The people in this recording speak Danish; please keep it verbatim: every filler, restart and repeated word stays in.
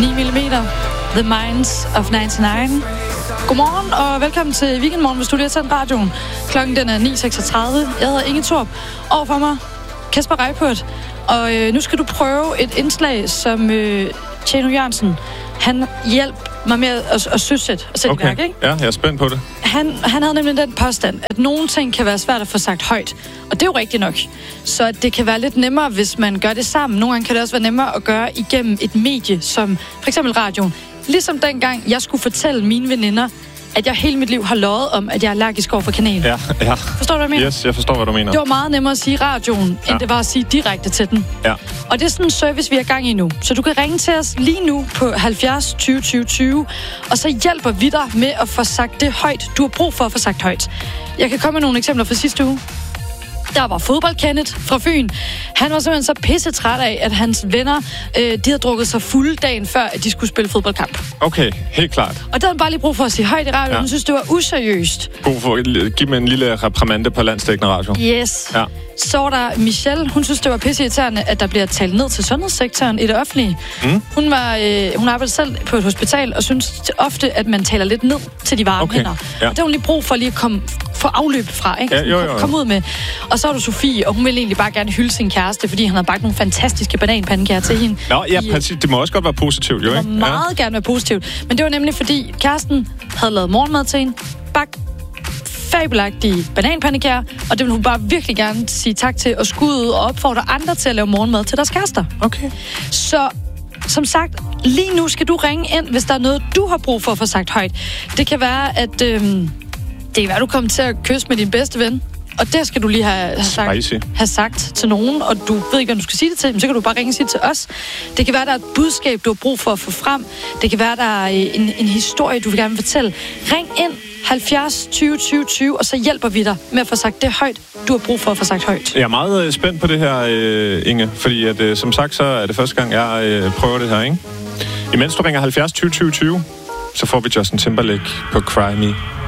ni millimeter. The Minds of nioghalvfems. Godmorgen og velkommen til Weekendmorgen med Studio Tændt Radioen. Klokken den er ni seksogtredive. Jeg hedder Inge Torp. Overfor mig, Kasper Reippurt. Og øh, nu skal du prøve et indslag, som øh, Tjeno Jørgensen, han hjalp mig med at, at søsætte og sætte okay. i værk, ikke? Ja, jeg er spændt på det. Han, han havde nemlig den påstand, at nogle ting kan være svært at få sagt højt. Og det er jo rigtigt nok. Så det kan være lidt nemmere, hvis man gør det sammen. Nogle gange kan det også være nemmere at gøre igennem et medie, som for eksempel radioen. Ligesom dengang, jeg skulle fortælle mine veninder, at jeg hele mit liv har løjet om, at jeg er allergisk over for kanel. Ja, ja. Forstår du, hvad jeg mener? Yes, jeg forstår, hvad du mener. Det var meget nemmere at sige i radioen, ja. end det var at sige direkte til den. Ja. Og det er sådan en service, vi er i gang i nu. Så du kan ringe til os lige nu på halvfjerds tyve tyve tyve, og så hjælper vi dig med at få sagt det højt, du har brug for at få sagt højt. Jeg kan komme med nogle eksempler fra sidste uge. Der var fodbold-Kenneth fra Fyn. Han var simpelthen så pissetræt af, at hans venner, øh, de havde drukket sig fulde dagen før, at de skulle spille fodboldkamp. Okay, helt klart. Og der havde han bare lige brug for at sige højt i radioen. Ja. Han synes, det var useriøst. God for at give mig en lille reprimande på landsdækkende radio. Yes. Ja. Så var der Michelle. Hun synes, det var pisseirriterende, at der bliver talt ned til sundhedssektoren i det offentlige. Mm. Hun, var, øh, hun arbejdede selv på et hospital, og synes ofte, at man taler lidt ned til de varme okay. hænder. Ja. Og det har hun lige brug for lige at komme, få afløb fra, ikke? Ja, jo, jo, jo. Kom ud med. Og så er du Sofie, og hun ville egentlig bare gerne hylde sin kæreste, fordi han havde bagt nogle fantastiske bananpandekager til hende. Nå, ja, I, præcis. Det må også godt være positivt, jo, ikke? Det må meget ja. gerne være positivt. Men det var nemlig, fordi kæresten havde lavet morgenmad til hende, bagt fabelagtige bananpandekager, og det vil hun bare virkelig gerne sige tak til, og skudde og opfordre andre til at lave morgenmad til deres kærester. Okay. Så som sagt, lige nu skal du ringe ind, hvis der er noget, du har brug for at få sagt højt. Det kan være, at øhm, det kan være, du kommer til at kysse med din bedste ven, og det skal du lige have, have, sagt, have sagt til nogen, og du ved ikke, hvad du skal sige det til, men så kan du bare ringe og sige det til os. Det kan være, der er et budskab, du har brug for at få frem. Det kan være, der er en, en historie, du vil gerne fortælle. Ring ind halvfjerds tyve tyve tyve, og så hjælper vi dig med at få sagt det højt, du har brug for at få sagt højt. Jeg er meget øh, spændt på det her, øh, Inge, fordi at, øh, som sagt, så er det første gang, jeg øh, prøver det her, ikke? Imens du ringer halvfjerds tyve tyve tyve, så får vi Justin Timberlake på Cry Me.